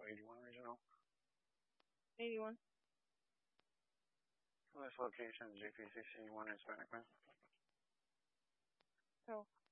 81 Regional. 81. This location is GPCC 1 Hispanic man. So,